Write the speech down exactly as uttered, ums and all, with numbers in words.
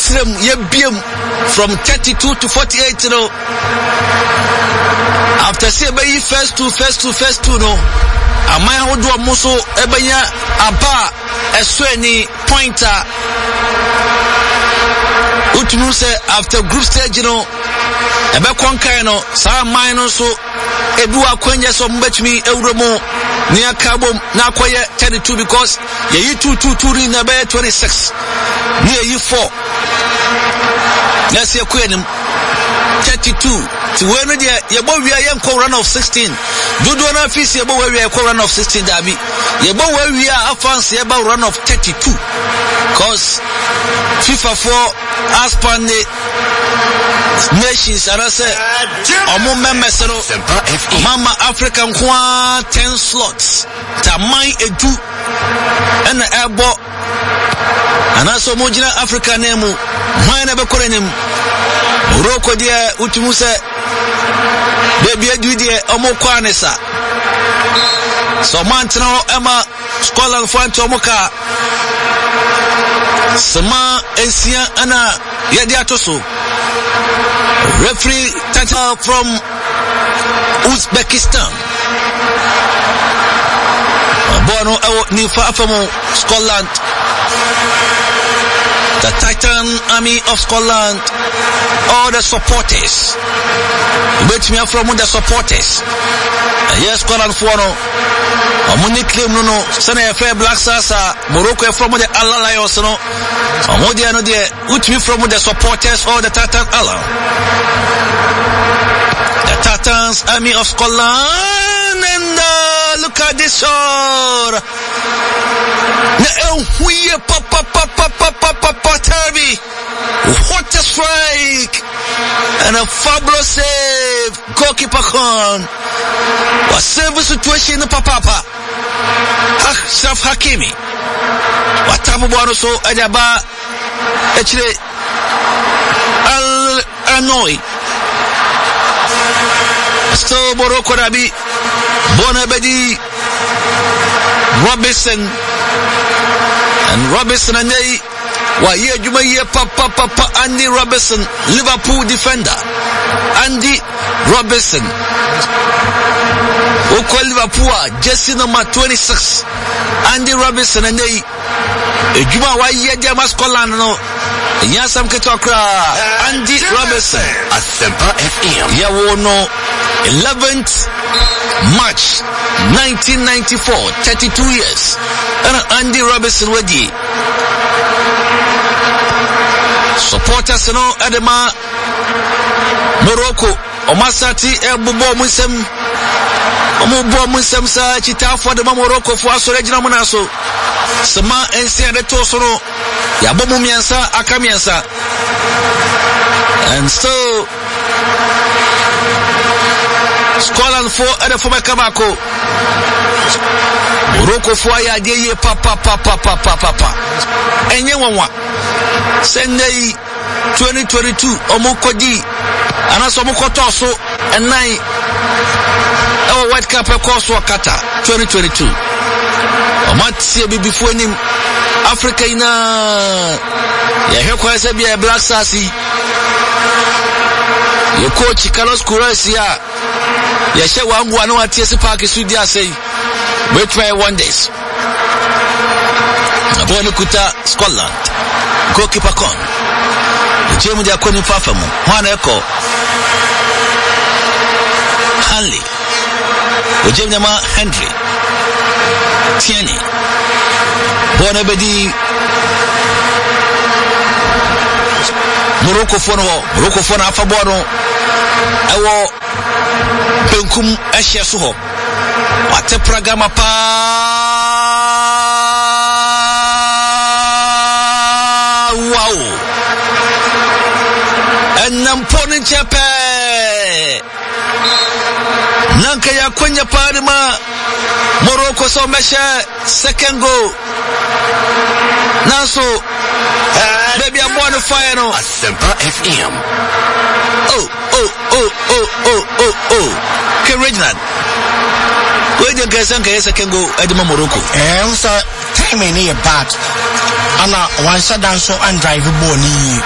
Yesrem Yebium from thirty-two to forty-eight, you know. After say by first two, first two, first two, no. Amaya Hodu Amuso Ebanya Aba Esweni Pointer. Utunu say after group stage, you know. Ebe kwanka, you know. Sa mine so Ebu Akwenye so mbetmi Euromo near Cabo na kwaye thirty-two because ye you two two two in the twenty-six. Near you four. Let's see a queen thirty-two. To when we are we are young run of sixteen. Do do not feel about we are run of sixteen Dabi. Ye bo where we are fancy about run of thirty-two. Cause FIFA four as per the nations and I say omo members no Mama African kwa ten slots. Tamai edu and ebo and also mojina Africa name why never korenim Morocco dia utumuse baby edu dia omo kwanesa so mantino ema Scotland fanto omoka sama ensia ana yedi atoso referee Tata from Uzbekistan Bono ewo ni fa afamo Scotland. The Titan Army of Scotland, all the supporters. Wait me from the supporters. Yes, Scotland for no. Amuni claim no no. Sana fair Black Sasa. Morocco from the Allah Lions no. Amodi ano de. Wait me from the supporters or the Titan Allah. The Titans Army of Scotland and uh, look at this shot. We papa papa papa papa Terry. What a strike and a fabulous save. Goalkeeper Khan was save the situation in the papa. Ashraf Hakimi. What type of one so Ajaba actually Al Anoi. Still Morocco Rabi Bonabedi Robinson and Robinson and they were here Juma here Papa Papa Andy Robinson, Liverpool defender Andy Robinson who call Liverpool jersey number twenty-six Andy Robinson and they Juma why here Jama Scotland no Yasam Ketokra Andy Robinson at Semper F M yeah we know eleventh March nineteen ninety-four, thirty-two years and Andy Robinson wedi supporters no Adema Morocco Omasati Ebubo Musem Omubo Musem sa chita for the Morocco for aso regina munaso Sama ensi ade to so no yabo mumiansa akamiansa and so Scotland for other for Kabako Morocco for ya de papa papa papa papa enye wanwa Sunday twenty twenty-two omukodi anaso omukoto so enai our World Cup course wakata twenty twenty-two omatse bibifo nim Africa ina ya hekwa se bia Black Stars ye coach Carlos Queiroz ya ya she wangu anu atiesi park studio say we try wonders abone kuta Scotland goalkeeper con jemu dia koni fafamu mwana eko Hanley ujemu ma Henry Tierney bona bedi Morocco fono Morocco fono afabono ewo benkum ehye so ho wate programa pa wow enam poni chepe nanka ya kwenya parima Morocco so meshe second goal naso baby I'm on fire no Semper F M oh oh oh oh oh oh oh okay Reginald where the guys and guys can go at the Morocco eh so time any bad ana one shot down so and drive boni